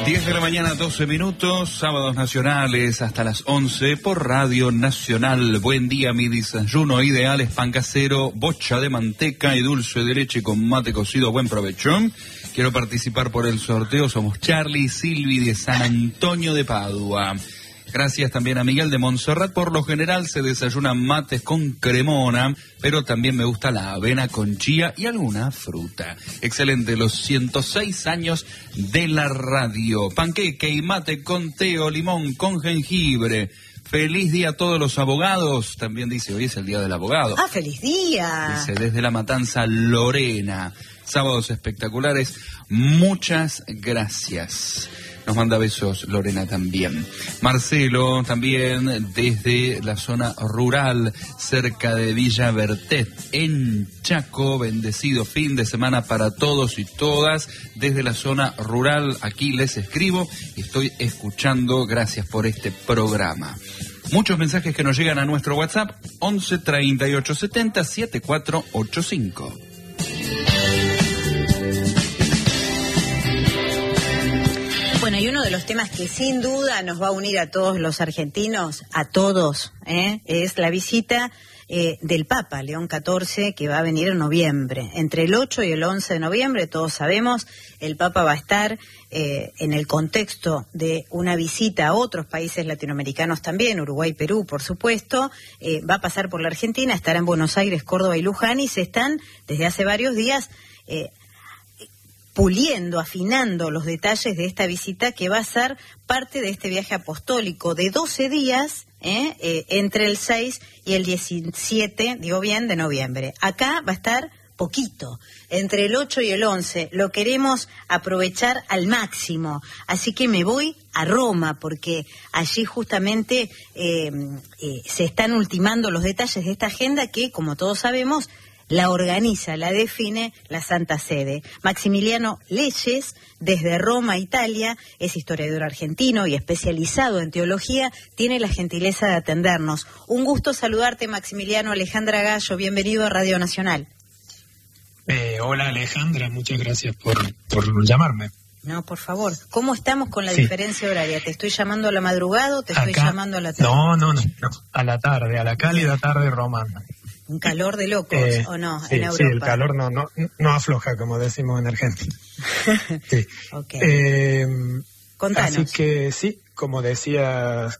10 de la mañana, 12 minutos, sábados nacionales hasta las 11 por Radio Nacional. Buen día, mi desayuno ideal es pan casero, bocha de manteca y dulce de leche con mate cocido. Buen provecho. Quiero participar por el sorteo. Somos Charlie y Silvi de San Antonio de Padua. Gracias también a Miguel de Montserrat. Por lo general se desayuna mates con cremona, pero también me gusta la avena con chía y alguna fruta. Excelente, los 106 años de la radio. Panqueque y mate con té o limón con jengibre. Feliz día a todos los abogados. También dice, hoy es el día del abogado. ¡Ah, feliz día! Dice, desde La Matanza, Lorena. Sábados espectaculares. Muchas gracias. Nos manda besos Lorena también. Marcelo también desde la zona rural, cerca de Villa Bertet, en Chaco. Bendecido fin de semana para todos y todas. Desde la zona rural, aquí les escribo y estoy escuchando. Gracias por este programa. Muchos mensajes que nos llegan a nuestro WhatsApp, 11 38 70 7485. Bueno, y uno de los temas que sin duda nos va a unir a todos los argentinos, a todos, es la visita del Papa León XIV, que va a venir en noviembre. Entre el 8 y el 11 de noviembre, todos sabemos, el Papa va a estar en el contexto de una visita a otros países latinoamericanos también, Uruguay, Perú, por supuesto. Va a pasar por la Argentina, estará en Buenos Aires, Córdoba y Luján, y se están, desde hace varios días, puliendo, afinando los detalles de esta visita que va a ser parte de este viaje apostólico de 12 días, entre el 6 y el 17, digo bien, de noviembre. Acá va a estar poquito, entre el 8 y el 11, lo queremos aprovechar al máximo, así que me voy a Roma, porque allí justamente se están ultimando los detalles de esta agenda que, como todos sabemos, la organiza, la define la Santa Sede. Maximiliano Leyes, desde Roma, Italia, es historiador argentino y especializado en teología, tiene la gentileza de atendernos. Un gusto saludarte, Maximiliano. Alejandra Gallo, bienvenido a Radio Nacional. Hola, Alejandra, muchas gracias por llamarme. No, por favor. ¿Cómo estamos con la diferencia horaria? ¿Te estoy llamando a la madrugada o te estoy llamando a la tarde? No, a la tarde, a la cálida tarde romana. Un calor de locos, ¿o no? Sí, en Europa. Sí, el calor no afloja, como decimos en Argentina. Sí. Okay. Contanos. Así que sí, como decías,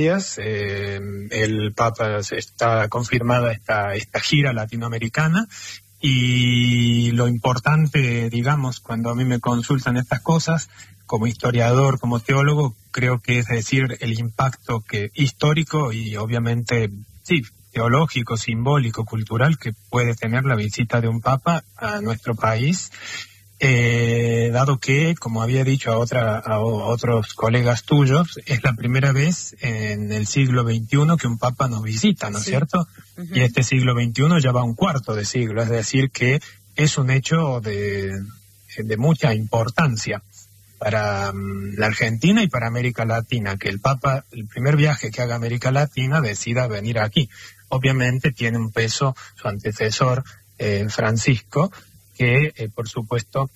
el Papa está confirmada esta gira latinoamericana, y lo importante, digamos, cuando a mí me consultan estas cosas, como historiador, como teólogo, creo que es decir el impacto histórico y obviamente, sí, teológico, simbólico, cultural que puede tener la visita de un papa a nuestro país, dado que, como había dicho a otros colegas tuyos, es la primera vez en el siglo XXI que un papa nos visita, ¿no es cierto? Uh-huh. Y este siglo XXI ya va un cuarto de siglo, es decir, que es un hecho de mucha importancia para la Argentina y para América Latina, que el Papa, el primer viaje que haga a América Latina, decida venir aquí. Obviamente tiene un peso su antecesor, Francisco, que por supuesto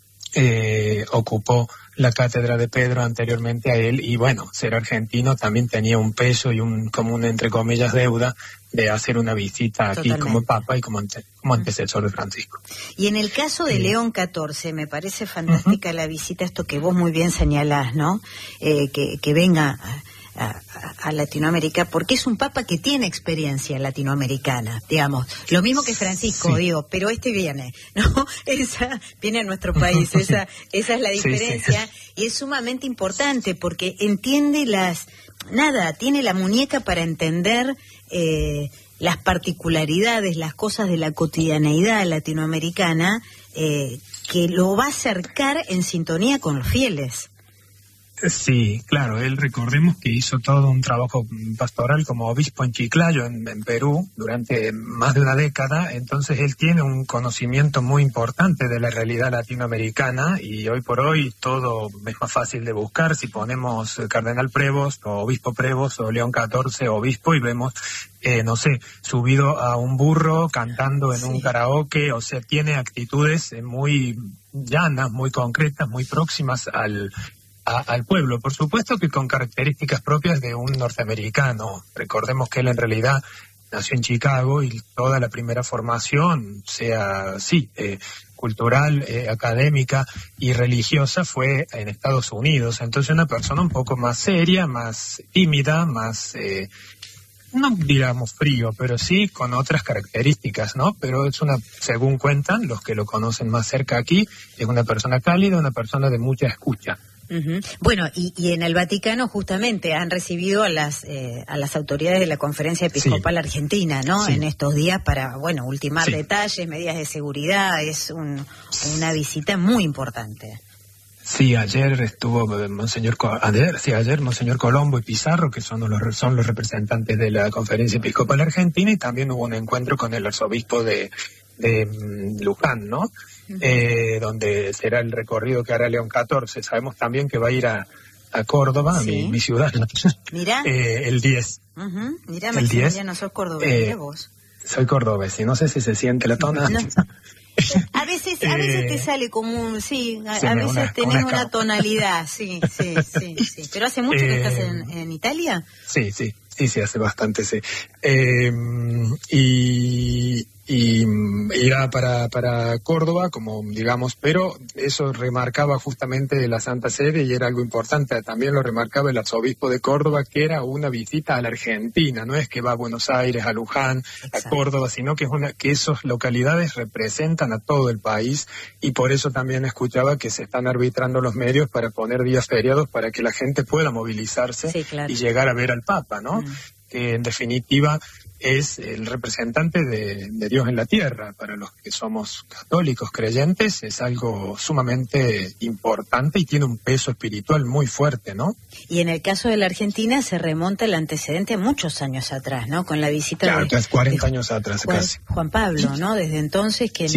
ocupó la cátedra de Pedro anteriormente a él, y bueno, ser argentino también tenía un peso y como una, entre comillas, deuda de hacer una visita aquí. Totalmente. Como Papa y como antecesor de Francisco. Y en el caso de León XIV, me parece fantástica la visita, esto que vos muy bien señalás, ¿no? Que venga a Latinoamérica, porque es un papa que tiene experiencia latinoamericana, digamos, lo mismo que Francisco, sí. Pero viene, ¿no? Viene a nuestro país, esa es la diferencia, sí. Y es sumamente importante porque entiende tiene la muñeca para entender las particularidades, las cosas de la cotidianeidad latinoamericana, que lo va a acercar en sintonía con los fieles. Sí, claro, él recordemos que hizo todo un trabajo pastoral como obispo en Chiclayo, en Perú, durante más de una década. Entonces él tiene un conocimiento muy importante de la realidad latinoamericana, y hoy por hoy todo es más fácil de buscar. Si ponemos Cardenal Prevost o Obispo Prevost o León XIV obispo, y vemos, subido a un burro cantando en un karaoke, o sea, tiene actitudes muy llanas, muy concretas, muy próximas al pueblo. Por supuesto que con características propias de un norteamericano. Recordemos que él en realidad nació en Chicago y toda la primera formación, cultural, académica y religiosa, fue en Estados Unidos. Entonces una persona un poco más seria, más tímida, más, no digamos frío, pero sí con otras características, ¿no? Pero según cuentan los que lo conocen más cerca aquí, es una persona cálida, una persona de mucha escucha. Uh-huh. Bueno, y en el Vaticano justamente han recibido a las autoridades de la Conferencia Episcopal Argentina, ¿no? Sí. En estos días para, ultimar detalles, medidas de seguridad. Es una visita muy importante. Sí, ayer estuvo Monseñor Colombo y Pizarro, que son los representantes de la Conferencia Episcopal Argentina, y también hubo un encuentro con el arzobispo de Luján, ¿no? Donde será el recorrido que hará León XIV. Sabemos también que va a ir a Córdoba, mi ciudad. Mirá. El 10. Uh-huh. Mirá, Maximiliano, sos cordobés, mirá vos. Soy cordobés, y no sé si se siente la tona. No. A veces te sale como a veces tenés una tonalidad, sí. ¿Pero hace mucho que estás en Italia? Sí, hace bastante, sí. Y irá para Córdoba, como digamos, pero eso remarcaba justamente la Santa Sede y era algo importante. También lo remarcaba el arzobispo de Córdoba, que era una visita a la Argentina. No es que va a Buenos Aires, a Luján, a Córdoba, sino que que esas localidades representan a todo el país, y por eso también escuchaba que se están arbitrando los medios para poner días feriados para que la gente pueda movilizarse y llegar a ver al Papa, ¿no? Que en definitiva es el representante de Dios en la tierra. Para los que somos católicos creyentes es algo sumamente importante y tiene un peso espiritual muy fuerte, ¿no? Y en el caso de la Argentina se remonta el antecedente a muchos años atrás, ¿no? Con la visita de 40 años atrás casi. Juan Pablo, ¿no? Desde entonces que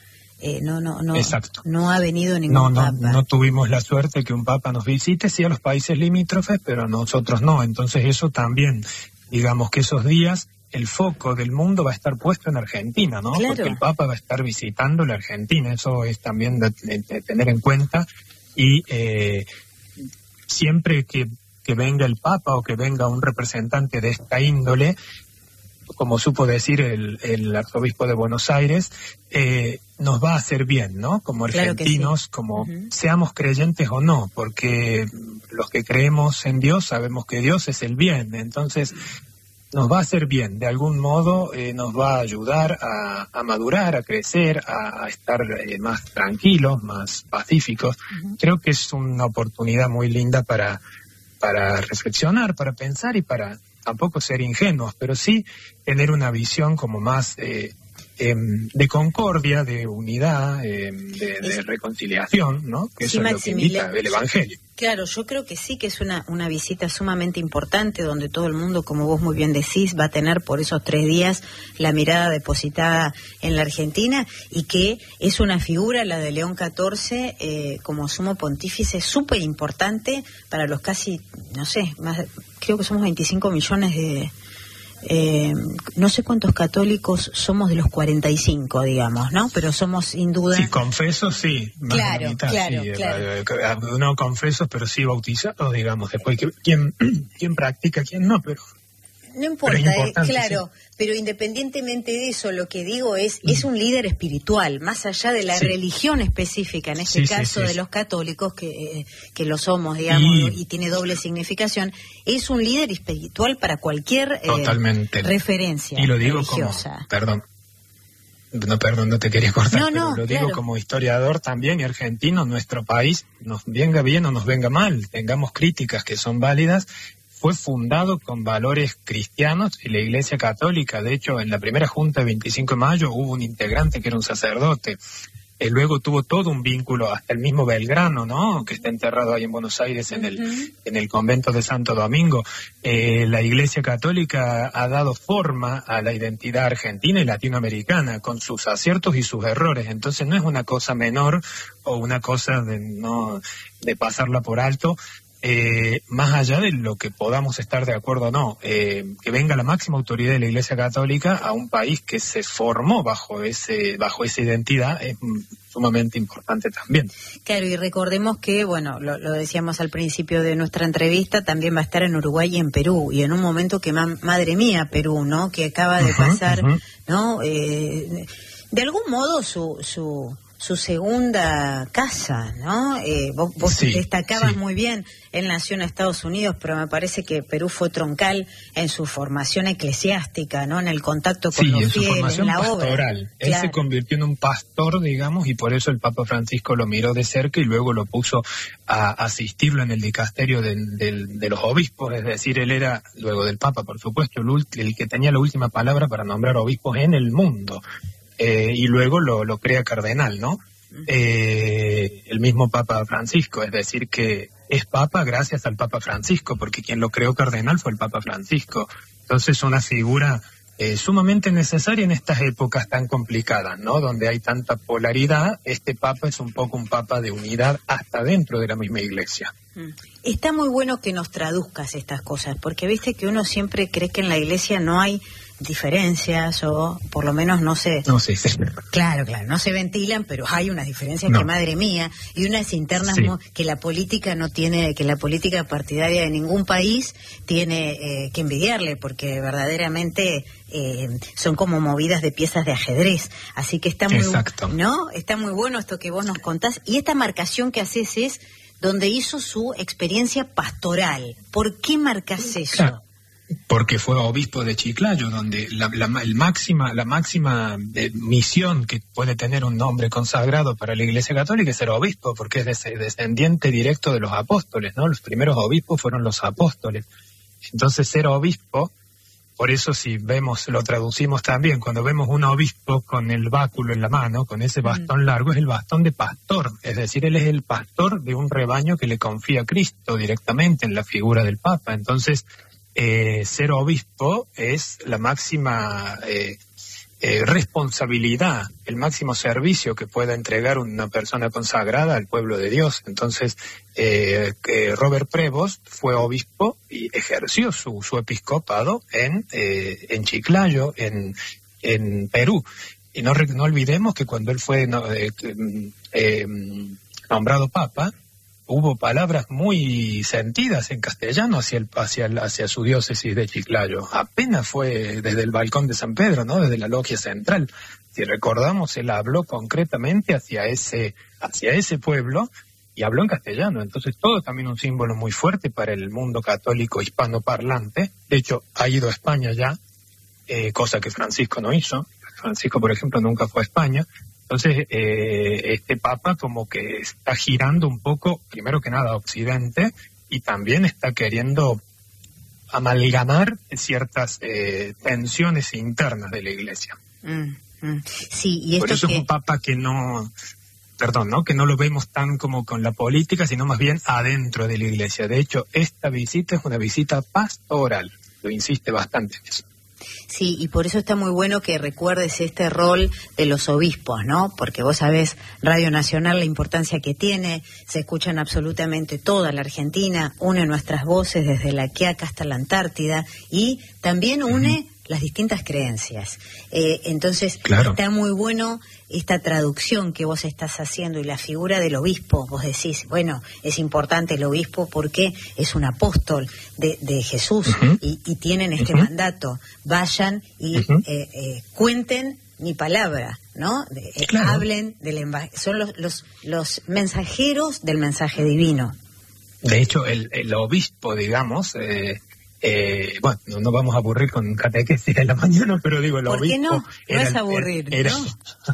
Exacto. No ha venido ningún papa. No tuvimos la suerte que un papa nos visite, sí a los países limítrofes, pero a nosotros no. Entonces eso también, digamos que esos días el foco del mundo va a estar puesto en Argentina, ¿no? Claro. Porque el Papa va a estar visitando la Argentina, eso es también de tener en cuenta, y siempre que venga el Papa o que venga un representante de esta índole, como supo decir el arzobispo de Buenos Aires, nos va a hacer bien, ¿no? Como argentinos, como seamos creyentes o no, porque los que creemos en Dios sabemos que Dios es el bien, entonces nos va a hacer bien, de algún modo nos va a ayudar a madurar, a crecer, a estar más tranquilos, más pacíficos. Creo que es una oportunidad muy linda para reflexionar, para pensar y para tampoco ser ingenuos, pero sí tener una visión como más de concordia, de unidad, de reconciliación, ¿no? Que eso es lo que invita el Evangelio. Claro, yo creo que sí que es una visita sumamente importante donde todo el mundo, como vos muy bien decís, va a tener por esos 3 días la mirada depositada en la Argentina, y que es una figura, la de León XIV, como sumo pontífice, súper importante para los casi, creo que somos 25 millones de... no sé cuántos católicos somos de los 45, digamos, ¿no? Pero somos sin duda... Sí, confesos, sí. Claro. No confesos, pero sí bautizados, digamos. Después, ¿quién practica, quién no? Pero no importa, claro. Sí. Pero independientemente de eso, lo que digo es un líder espiritual, más allá de la religión específica, en este caso de los católicos, que lo somos, digamos, y tiene doble significación. Es un líder espiritual para cualquier referencia y lo digo religiosa. Perdón, no te quería cortar, pero lo digo como historiador también y argentino. Nuestro país, nos venga bien o nos venga mal, tengamos críticas que son válidas, fue fundado con valores cristianos y la Iglesia Católica. De hecho, en la primera junta de 25 de mayo hubo un integrante que era un sacerdote. Luego tuvo todo un vínculo, hasta el mismo Belgrano, ¿no? Que está enterrado ahí en Buenos Aires, en el convento de Santo Domingo. La Iglesia Católica ha dado forma a la identidad argentina y latinoamericana, con sus aciertos y sus errores. Entonces no es una cosa menor o una cosa de pasarla por alto. Más allá de lo que podamos estar de acuerdo o no, que venga la máxima autoridad de la Iglesia Católica a un país que se formó bajo esa identidad, es sumamente importante también. Claro, y recordemos que, bueno, lo decíamos al principio de nuestra entrevista, también va a estar en Uruguay y en Perú, y en un momento que, madre mía, Perú, ¿no?, que acaba de pasar, ¿no?, de algún modo su segunda casa, ¿no? Vos sí, destacabas sí. muy bien, él nació en Estados Unidos, pero me parece que Perú fue troncal en su formación eclesiástica, ¿no? En el contacto con los fieles, en la pastoral. obra. Él se convirtió en un pastor, digamos, y por eso el Papa Francisco lo miró de cerca y luego lo puso a asistirlo en el dicasterio de los obispos, es decir, él era, luego del Papa, por supuesto, el que tenía la última palabra para nombrar obispos en el mundo. Y luego lo crea cardenal, ¿no? El mismo Papa Francisco, es decir, que es Papa gracias al Papa Francisco, porque quien lo creó cardenal fue el Papa Francisco. Entonces, una figura sumamente necesaria en estas épocas tan complicadas, ¿no? Donde hay tanta polaridad, este Papa es un poco un Papa de unidad hasta dentro de la misma Iglesia. Está muy bueno que nos traduzcas estas cosas, porque viste que uno siempre cree que en la Iglesia no hay diferencias, o por lo menos no se... No, sí. Claro, no se ventilan, pero hay unas diferencias que, madre mía, y unas internas que la política no tiene, que la política partidaria de ningún país tiene que envidiarle, porque verdaderamente son como movidas de piezas de ajedrez. Así que está muy, ¿no? Está muy bueno esto que vos nos contás, y esta marcación que haces es donde hizo su experiencia pastoral. ¿Por qué marcas eso? Claro. Porque fue obispo de Chiclayo, donde la máxima misión que puede tener un hombre consagrado para la Iglesia Católica es ser obispo, porque es descendiente directo de los apóstoles, ¿no? Los primeros obispos fueron los apóstoles. Entonces, ser obispo, por eso si vemos, lo traducimos también, cuando vemos un obispo con el báculo en la mano, con ese bastón largo, es el bastón de pastor, es decir, él es el pastor de un rebaño que le confía a Cristo directamente en la figura del Papa. Entonces, ser obispo es la máxima responsabilidad, el máximo servicio que pueda entregar una persona consagrada al pueblo de Dios. Entonces, Robert Prevost fue obispo y ejerció su episcopado en Chiclayo, en Perú. Y no olvidemos que cuando él fue nombrado papa, hubo palabras muy sentidas en castellano hacia su diócesis de Chiclayo. Apenas fue desde el balcón de San Pedro, ¿no? Desde la logia central. Si recordamos, él habló concretamente hacia ese pueblo y habló en castellano. Entonces, todo también un símbolo muy fuerte para el mundo católico hispanoparlante. De hecho, ha ido a España ya, cosa que Francisco no hizo. Francisco, por ejemplo, nunca fue a España. Entonces, este Papa como que está girando un poco, primero que nada, a Occidente, y también está queriendo amalgamar ciertas tensiones internas de la Iglesia. Sí, y esto por eso es un Papa que no lo vemos tan como con la política, sino más bien adentro de la Iglesia. De hecho, esta visita es una visita pastoral, lo insiste bastante en eso. Sí, y por eso está muy bueno que recuerdes este rol de los obispos, ¿no? Porque vos sabés, Radio Nacional, la importancia que tiene, se escucha en absolutamente toda la Argentina, une nuestras voces desde la Quiaca hasta la Antártida, y también une las distintas creencias. Entonces, está muy bueno esta traducción que vos estás haciendo, y la figura del obispo. Vos decís, bueno, es importante el obispo porque es un apóstol de Jesús, y tienen este mandato. Vayan y cuenten mi palabra, ¿no? Hablen son los mensajeros del mensaje divino. De hecho, el obispo, digamos... bueno, no vamos a aburrir con catequesis en la mañana, pero digo, el obispo... ¿Por qué no? No es aburrir, ¿no?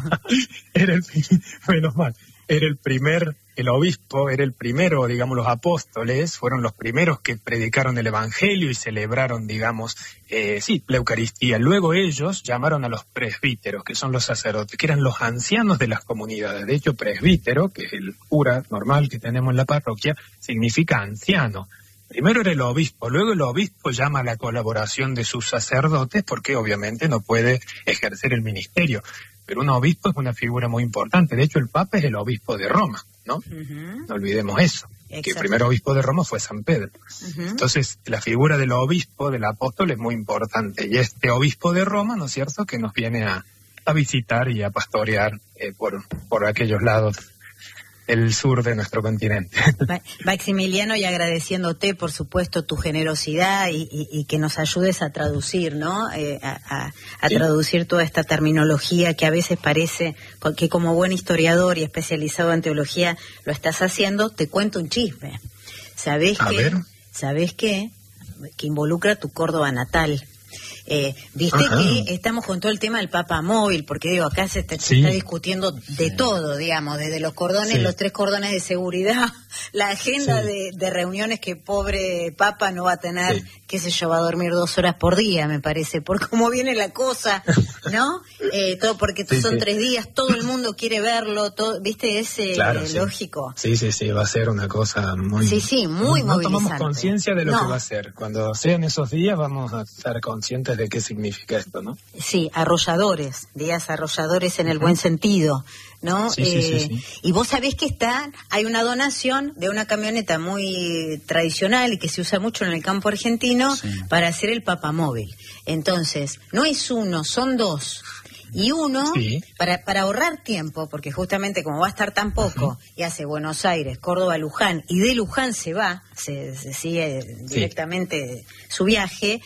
Menos mal. El obispo era el primero, digamos, los apóstoles fueron los primeros que predicaron el Evangelio y celebraron, digamos, la Eucaristía. Luego ellos llamaron a los presbíteros, que son los sacerdotes, que eran los ancianos de las comunidades. De hecho, presbítero, que es el cura normal que tenemos en la parroquia, significa anciano. Primero era el obispo, luego el obispo llama a la colaboración de sus sacerdotes porque obviamente no puede ejercer el ministerio. Pero un obispo es una figura muy importante. De hecho, el Papa es el obispo de Roma, ¿no? No olvidemos eso. Exacto. Que el primer obispo de Roma fue San Pedro. Entonces, la figura del obispo, del apóstol, es muy importante. Y este obispo de Roma, ¿no es cierto?, que nos viene a a visitar y a pastorear por aquellos lados del sur de nuestro continente. Maximiliano, y agradeciéndote, por supuesto, tu generosidad y que nos ayudes a traducir, ¿no? A traducir toda esta terminología que a veces parece que como buen historiador y especializado en teología lo estás haciendo. Te cuento un chisme. ¿Sabés qué? Que involucra tu Córdoba natal. Viste que estamos con todo el tema del Papa Móvil, porque digo, acá se está discutiendo de todo, digamos, desde los cordones, los 3 cordones de seguridad, la agenda de reuniones que pobre Papa no va a tener, qué sé yo, va a dormir 2 horas por día, me parece, por cómo viene la cosa, ¿no? Todo porque son 3 días, todo el mundo quiere verlo, todo, viste, es lógico. Sí, va a ser una cosa muy... muy movilizante. No tomamos conciencia de lo que va a ser. Cuando sean esos días vamos a estar conscientes de qué significa esto, ¿no? Sí, días arrolladores en el buen sentido, ¿no? Sí. Y vos sabés que hay una donación de una camioneta muy tradicional y que se usa mucho en el campo argentino para hacer el papamóvil. Entonces, no es uno, son 2. Y uno, para ahorrar tiempo, porque justamente como va a estar tan poco, y hace Buenos Aires, Córdoba, Luján, y de Luján se sigue directamente su viaje,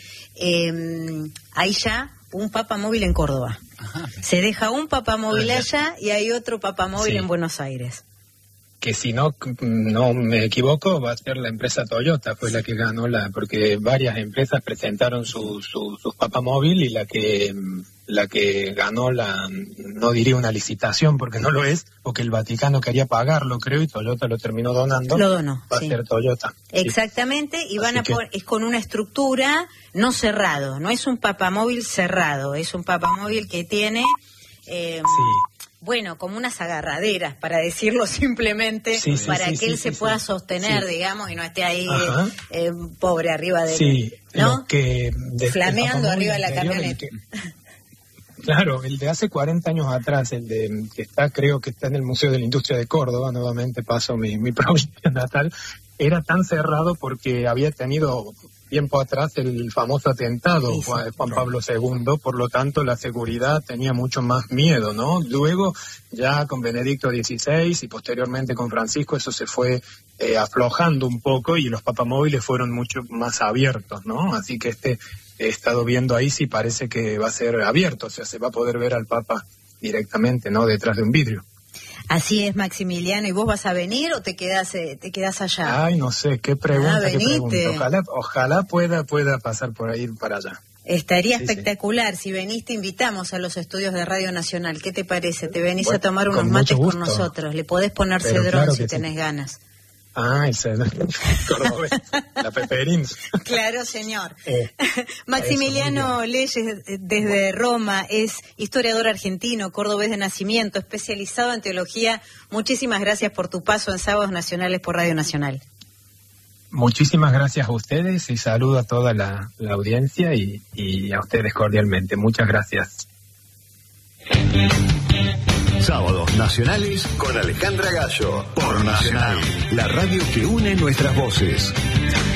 hay ya un papamóvil en Córdoba. Se deja un papamóvil allá y hay otro papamóvil en Buenos Aires. Que si no me equivoco, va a ser la empresa Toyota, fue la que ganó porque varias empresas presentaron sus papamóvil, y la que ganó no diría una licitación porque no lo es, porque el Vaticano quería pagarlo, creo, y Toyota lo terminó donando. Lo donó. Va a ser Toyota. Exactamente, y es con una estructura no cerrado, no es un papamóvil cerrado, es un papamóvil que tiene bueno, como unas agarraderas, para decirlo simplemente, para que él se pueda sostener, digamos, y no esté ahí pobre arriba de ¿no? Flameando arriba de la camioneta. Claro, el de hace 40 años atrás, creo que está en el Museo de la Industria de Córdoba, nuevamente paso mi provincia natal, era tan cerrado porque había tenido tiempo atrás el famoso atentado Juan Pablo II, por lo tanto la seguridad tenía mucho más miedo, ¿no? Luego ya con Benedicto XVI y posteriormente con Francisco eso se fue aflojando un poco y los papamóviles fueron mucho más abiertos, ¿no? Así que he estado viendo ahí, sí parece que va a ser abierto, o sea, se va a poder ver al Papa directamente, ¿no? Detrás de un vidrio. Así es, Maximiliano. ¿Y vos vas a venir o te quedás allá? Ay, no sé, qué pregunta. Ojalá pueda pasar por ahí para allá. Estaría espectacular. Si venís, te invitamos a los estudios de Radio Nacional. ¿Qué te parece? Te venís a tomar unos mates con nosotros. Le podés poner cedrón si tenés ganas. Ah, el cedrón. Cordobés. La peperín. Claro, señor. Maximiliano Leyes, desde Roma, es historiador argentino, cordobés de nacimiento, especializado en teología. Muchísimas gracias por tu paso en Sábados Nacionales por Radio Nacional. Muchísimas gracias a ustedes y saludo a toda la audiencia y a ustedes cordialmente. Muchas gracias. Sábados Nacionales con Alejandra Gallo por Nacional, la radio que une nuestras voces.